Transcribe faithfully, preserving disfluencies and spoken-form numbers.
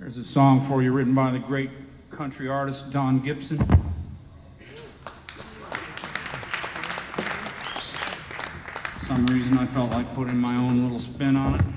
There's a song for you written by the great country artist Don Gibson. For some reason I felt like putting my own little spin on it.